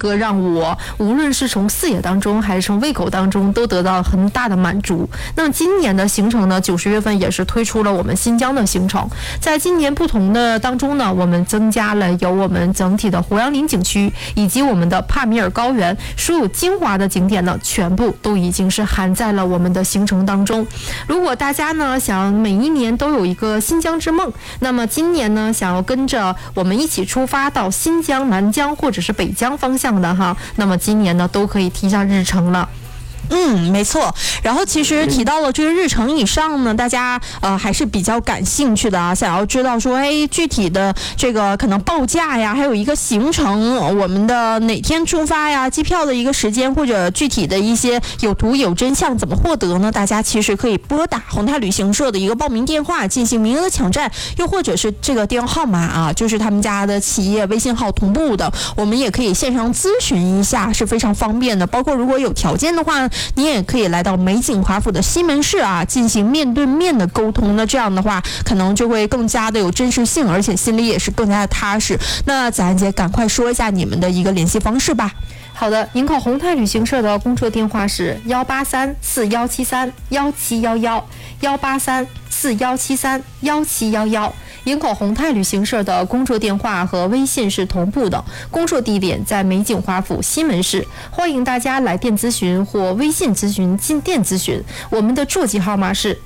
个让我无论是从视野当中还是从胃口当中都得到很大的满足。那么今年的行程呢，90月份也是推出了我们新疆的行程。在今年不同的当中呢，我们增加了有我们整体的胡杨林景区以及我们的帕米尔高原，所有精华的景点呢，全部都已经是含在了我们的行程当中。如果大家呢想每一年都有一个新疆之梦，那么今年呢想要跟着我们一起出发到新疆、南疆或者是北疆方向的哈，那么今年呢都可以提上日程了。 没错。然后其实提到了这个日程以上呢，大家还是比较感兴趣的啊，想要知道说，具体的这个可能报价呀，还有一个行程，我们的哪天出发呀，机票的一个时间或者具体的一些有图有真相怎么获得呢？大家其实可以拨打宏泰旅行社的一个报名电话进行名额抢占，又或者是这个电话号码啊，就是他们家的企业微信号同步的，我们也可以线上咨询一下，是非常方便的。包括如果有条件的话，你也可以来到美景华府的西门市啊，进行面对面的沟通。那这样的话，可能就会更加的有真实性，而且心里也是更加的踏实。那子安姐，赶快说一下你们的一个联系方式吧。 好的，营口宏泰旅行社的工作电话是183-4173-1711，183-4173-1711。营口宏泰旅行社的工作电话和微信是同步的，工作地点在美景华府西门市，欢迎大家来电咨询或微信咨询、进店咨询。我们的座机号码是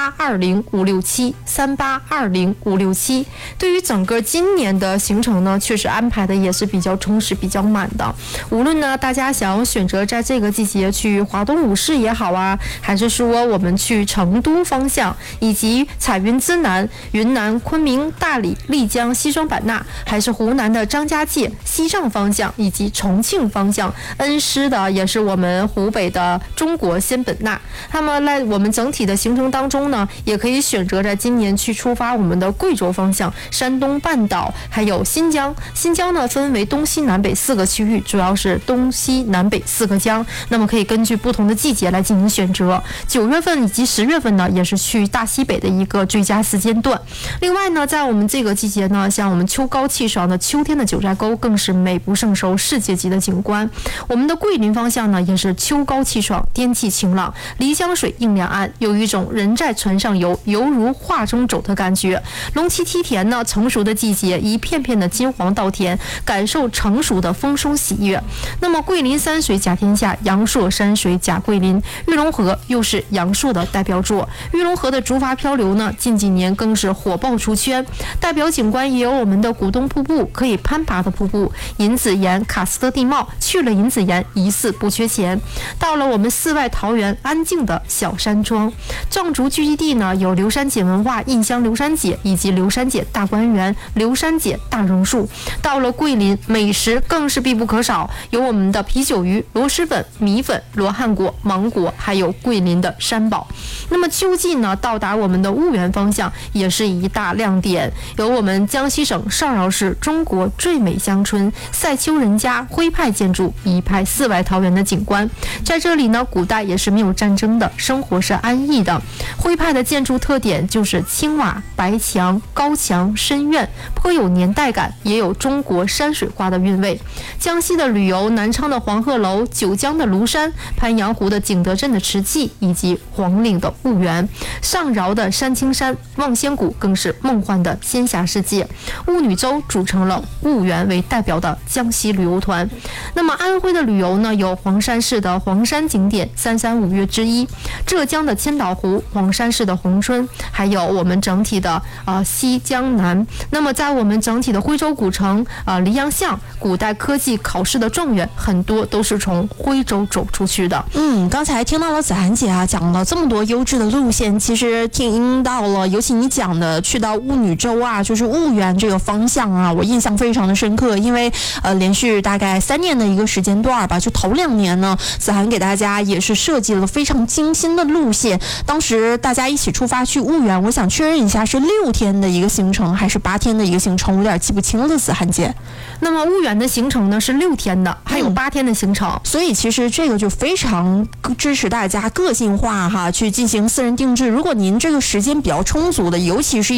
3820-567，3820-567。对于整个今年的行程呢，确实安排的也是比较充实、比较满的。无论呢大家想要选择在这个季节去华东五市也好啊，还是说我们去成都方向，以及彩云之南、云南昆明、大理、丽江、西双版纳，还是湖南的张家界、西藏方向以及重庆方向，恩施的也是我们湖北的中国仙本那。那么在我们整体的行程当中呢，也可以选择在今年去出发我们的贵州方向、山东半岛，还有新疆。新疆呢分为东西南北4个区域，主要是东西南北4个疆，那么可以根据不同的季节来进行选择。9月份以及10月份呢，也是去大西北的一个最佳时间段。另外呢，在我们这个季节呢，像我们秋高气爽的秋天的九寨沟更是美不胜收，世界级的景观。我们的桂林方向呢，也是秋高气爽，天气晴朗，漓江水映两岸，有一种人在船上游，犹如画中走的感觉。龙旗梯田呢，成熟的季节，一片片的金黄稻田，感受成熟的丰收喜悦。那么桂林山水甲天下，阳朔山水甲桂林，玉龙河又是阳朔的代表作。玉龙河的竹筏漂流呢，近几年更是火爆出圈。代表景观也有我们的古东瀑布，可以攀爬的瀑布，银子岩、喀斯特地貌，去了银子岩一次不缺钱。到了我们世外桃源，安静的小山庄。藏族聚集地呢，有流山姐文化、印香流山姐以及流山姐大观园、流山姐大榕树。到了桂林，美食更是必不可少，有我们的啤酒鱼、螺蛳粉、米粉、罗汉果、芒果，还有桂林的山宝。那么秋季呢，到达我们的婺源方向也是一大亮点，有我们江西省少饶市中国最美乡村赛丘人家徽派建筑，一派世外桃源的景观。在这里呢，古代也是没有战争的，生活是安逸的。徽派的建筑特点就是青瓦、白墙、高墙、深院，颇有年代感，也有中国山水画的韵味。江西的旅游，南昌的黄鹤楼、九江的庐山、鄱阳湖的景德镇的瓷器，以及黄岭的婺源，上饶的山青山、望仙谷更是梦幻的仙侠世界。婺女洲组成了婺源为代表的江西旅游团。那么安徽的旅游呢，有黄山市的黄山景点三山五岳之一，浙江的千岛湖、黄山市的宏春，还有我们整体的西江南。那么在我们整体的徽州古城黎阳巷，古代科技考试的状元很多都是从徽州走出去的。 刚才听到了子涵姐啊讲了这么多优质的路线，其实听到了，尤其你讲的去到婺女洲啊，就是婺源这个方向啊，我印象非常的深刻，因为连续大概3年的一个时间段吧，就头2年呢，子涵给大家也是设计了非常精心的路线。当时大家一起出发去婺源，我想确认一下是6天的一个行程还是8天的一个行程，我有点记不清了，子涵姐。 那么婺源的行程呢是6天的，还有8天的行程， 所以其实这个就非常支持大家个性化哈，去进行私人定制。如果您这个时间比较充足的，尤其是一些已经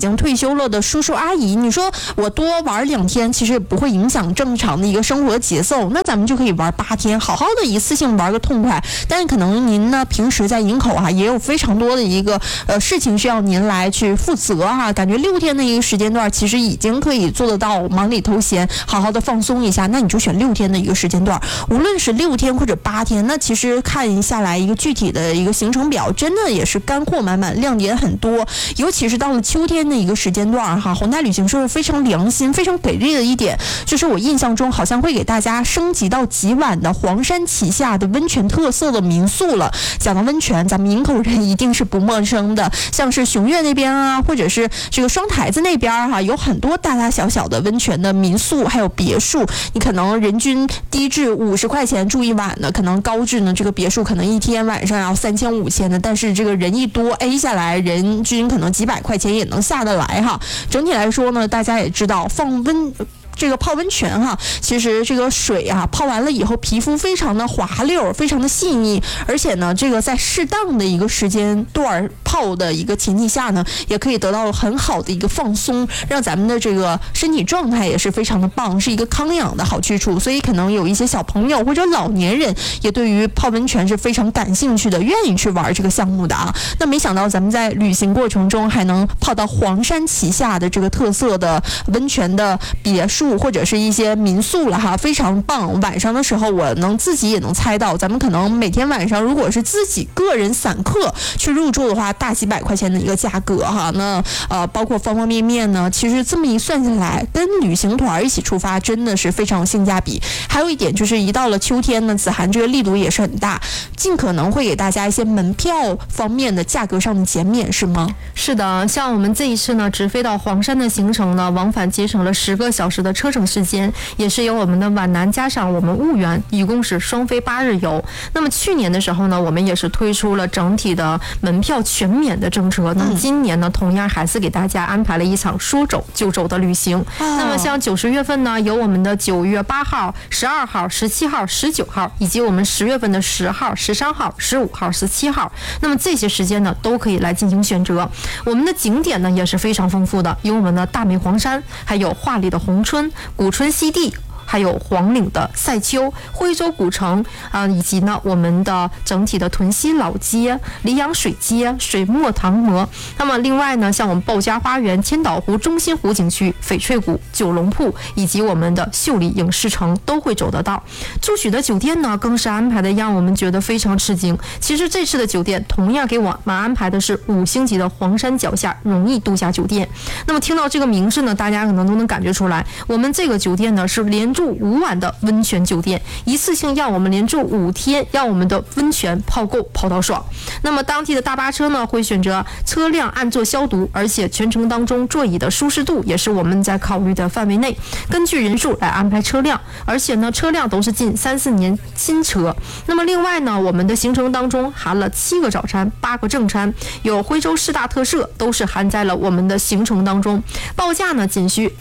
经退休了的叔叔阿姨，你说我多玩2天，其实也不会影响正常的一个生活节奏，那咱们就可以玩8天，好好的一次性玩个痛快。但是可能您呢平时在营口也有非常多的一个事情需要您来去负责感觉6天的一个时间段其实已经可以做得到忙里偷闲，好好的放松一下，那你就选6天的一个时间段，无论是6天或者8天，那其实看下来一个具体的一个行程表，真的也是干货满满，亮点很多。尤其是到了秋天的一个时间段宏泰旅行社非常良心非常给力的一点，就是我印象中好像会给大家升级到几晚的黄山旗下的温泉特色的民宿了。讲到温泉，咱们营口人一定是不陌生的，像是雄岳那边或者是这个双台子那边有很多大大小小的温泉的民宿还有别墅，你可能人均低至50块钱住1晚的，可能高至呢这个别墅可能一天晚上要3000、5000的，但是这个人一多 A 下来，人均可能几百块钱也能下得来整体来说呢，大家也知道这个泡温泉其实这个水泡完了以后，皮肤非常的滑溜，非常的细腻，而且呢，这个在适当的一个时间段泡的一个前提下呢，也可以得到很好的一个放松，让咱们的这个身体状态也是非常的棒，是一个康养的好去处。所以可能有一些小朋友或者老年人也对于泡温泉是非常感兴趣的，愿意去玩这个项目的那没想到咱们在旅行过程中还能泡到黄山旗下的这个特色的温泉的别墅或者是一些民宿了非常棒。晚上的时候我自己也能猜到，咱们可能每天晚上如果是自己个人散客去入住的话，大几百块钱的一个价格那包括方方面面呢，其实这么一算下来，跟旅行团一起出发真的是非常有性价比。还有一点就是一到了秋天呢，子涵这个力度也是很大，尽可能会给大家一些门票方面的价格上的减免，是吗？ 是的，像我们这一次呢直飞到黄山的行程呢，往返节省了10个小时的车程时间，也是由我们的皖南加上我们婺源，一共是双飞8日游。那么去年的时候呢，我们也是推出了整体的门票全免的政策，那么今年呢同样还是给大家安排了一场说走就走的旅行。那么像9、10月份呢，有我们的9月8号、12号、17号、19号，以及我们10月份的10号、13号、15号、17号，那么这些时间呢都可以来进行选择。我们的景点呢也是非常丰富的，有我们的大美黄山，还有华丽的宏春、古春西地，还有黄岭的赛丘、徽州古城以及呢我们的整体的屯溪老街、黎阳水街、水墨唐模。那么另外呢，像我们鲍家花园、千岛湖、中心湖景区、翡翠谷、九龙铺以及我们的秀里影视城都会走得到。住取的酒店呢更是安排的让我们觉得非常吃惊。其实这次的酒店同样给我们安排的是5星级的黄山脚下荣誉度假酒店。那么听到这个名字呢，大家可能都能感觉出来，我们这个酒店呢是连住5晚的温泉酒店，一次性让我们连住5天，让我们的温泉泡够泡到爽。那么当地的大巴车呢会选择车辆暗座消毒，而且全程当中座椅的舒适度也是我们在考虑的范围内，根据人数来安排车辆，而且呢车辆都是近3、4年新车。那么另外呢，我们的行程当中含了7个早餐、8个正餐，有徽州4大特色都是含在了我们的行程当中，报价呢仅需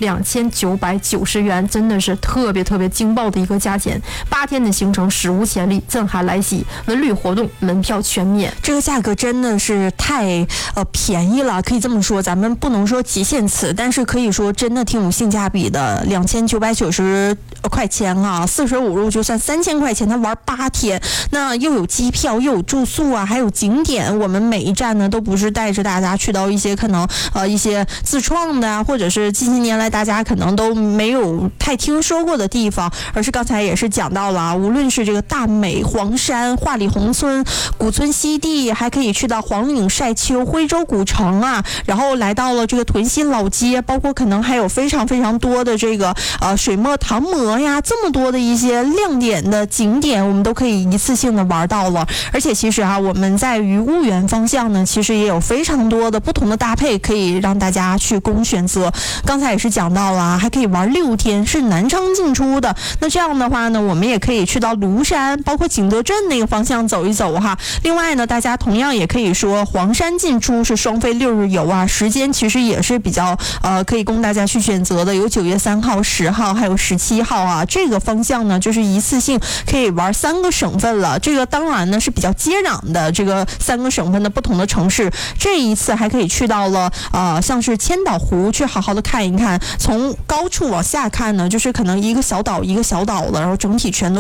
2990元，真的是特别劲爆的一个价钱。8天的行程史无前例，震撼来袭，文旅活动门票全免， 这个价格真的是太便宜了，可以这么说，咱们不能说极限词，但是可以说真的挺有性价比的。2990块钱45路就算3000块钱，他玩8天，那又有机票又有住宿还有景点，我们每一站呢都不是带着大家去到一些可能一些自创的或者是近些年来大家可能都没有太听说过的地方，而是刚才也是讲到了无论是这个大美黄山、华丽宏村、古村西地，还可以去到黄岭赛丘、徽州古城然后来到了这个屯溪老街，包括可能还有非常多的这个水墨唐模呀，这么多的一些亮点的景点，我们都可以一次性的玩到了。而且其实我们在于婺源方向呢，其实也有非常多的不同的搭配可以让大家去供选择。刚才也是讲到了还可以玩6天，是南昌进出的。那这样的话呢，我们也可以去到庐山，包括景德镇那个方向走一走哈。另外呢，大家同样也可以说黄山进出是双飞6日游啊，时间其实也是比较可以供大家去选择的，有9月3号、10号还有17号啊。这个方向呢，就是一次性可以玩3个省份了。这个当然呢是比较接壤的这个3个省份的不同的城市。这一次还可以去到了像是千岛湖去好好的看一看。从高处往下看呢，就是可能一个小岛一个小岛的，然后整体全都